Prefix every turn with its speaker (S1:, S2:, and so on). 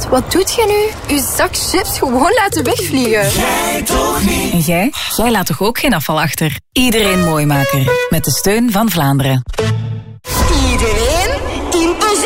S1: wat doet je nu? Uw zak chips gewoon laten wegvliegen.
S2: Jij toch niet?
S3: En jij? Jij laat toch ook geen afval achter? Iedereen Mooimaker. Met de steun van Vlaanderen.
S4: Iedereen 10%